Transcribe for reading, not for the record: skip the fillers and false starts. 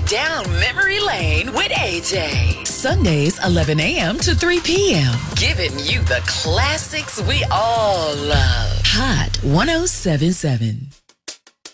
down memory lane with AJ. Sundays, 11 a.m. to 3 p.m. Giving you the classics we all love. Hot 107.7.